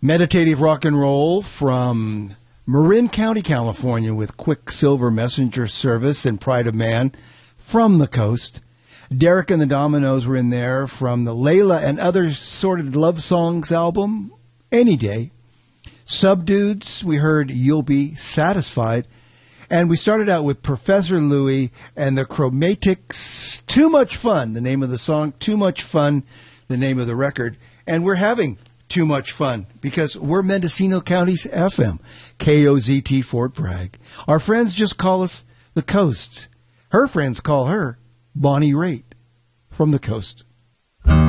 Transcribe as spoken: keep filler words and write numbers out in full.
Meditative rock and roll from Marin County, California, with Quicksilver Messenger Service and Pride of Man from the coast. Derek and the Dominoes were in there from the Layla and Other Sorted Love Songs album, Any Day. Subdudes, we heard You'll Be Satisfied. And we started out with Professor Louie and the Chromatics, Too Much Fun, the name of the song, Too Much Fun, the name of the record. And we're having too much fun because we're Mendocino County's F M, K O Z T Fort Bragg. Our friends just call us the Coast. Her friends call her Bonnie Raitt from the Coast.